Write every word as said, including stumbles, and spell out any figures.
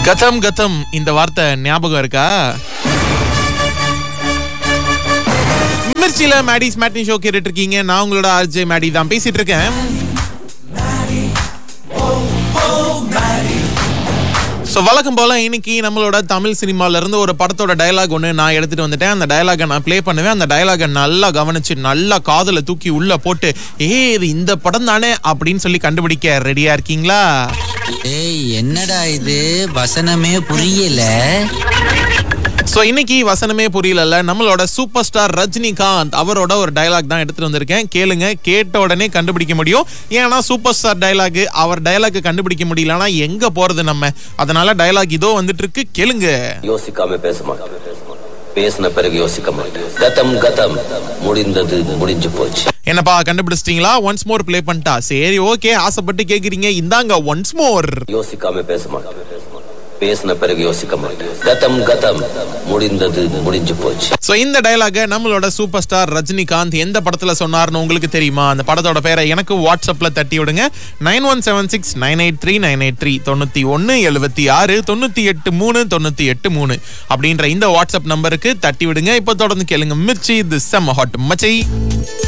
கதம் கதம் இந்த வார்த்தை ஞாபகம் இருக்கா? மிர்ச்சில மேடிஸ் மேட்னி ஷோ கேட்டுட்டு இருக்கீங்க. நான் உங்களோட ஆர்ஜே மேடி தான் பேசிட்டு இருக்கேன். ஸோ வழக்கம் போல இன்னைக்கு நம்மளோட தமிழ் சினிமால இருந்து ஒரு படத்தோட டயலாக் ஒன்று நான் எடுத்துட்டு வந்துட்டேன். அந்த டயலாகை நான் பிளே பண்ணுவேன். அந்த டயலாகை நல்லா கவனிச்சு நல்லா காதுல தூக்கி உள்ள போட்டு ஏ இது இந்த படம் தானே அப்படின்னு சொல்லி கண்டுபிடிக்க ரெடியா இருக்கீங்களா? ஏய் என்னடா இது வசனமே புரியல. ஸோ இன்னைக்கு வசனமே புரியல. நம்மளோட சூப்பர் ஸ்டார் ரஜினிகாந்த் அவரோட ஒரு டயலாக் தான் எடுத்துட்டு வந்திருக்கேன். கேளுங்க, கேட்ட உடனே கண்டுபிடிக்க முடியும். ஏன்னா சூப்பர் ஸ்டார் டயலாக், அவர் டயலாக் கண்டுபிடிக்க முடியலன்னா எங்க போறது நம்ம? அதனால டயலாக் இதோ வந்துட்டு இருக்கு, கேளுங்க. யோசிக்காம பேசுமா, பேசின பிறகு யோசிக்க மாட்டேன். கதம் கதம் முடிந்தது முடிஞ்சு போச்சு. என்னப்பா கண்டுபிடிச்சிட்டீங்களா? ஒன்ஸ் மோர் பிளே பண்ணிட்டா? சரி ஓகே, ஆசைப்பட்டு கேக்குறீங்க, இந்தாங்க ஒன்ஸ் மோர். யோசிக்காம பேசுமா, பேசின பிறகு யோசிக்க மாட்டேன். கதம் கதம் முடிந்தது முடிஞ்சு போச்சு. சோ இந்த டயலாக நம்மளோட சூப்பர் ஸ்டார் ரஜினிகாந்த் எந்த படத்துல சொன்னார்னு உங்களுக்கு தெரியுமா? அந்த படத்தோட பேரை எனக்கு வாட்ஸ்அப்ல தட்டி விடுங்க. Nine one seven six nine eight three nine eight three தொண்ணூத்தி ஒன்னு எழுபத்தி ஆறு தொண்ணூத்தி எட்டு மூணு தொண்ணூத்தி எட்டு மூணு அப்படின்ற இந்த வாட்ஸ்அப் நம்பருக்கு தட்டி விடுங்க. இப்ப தொடர்ந்து கேளுங்க மிர்ச்சி தி செம்ம ஹாட் மச்சை.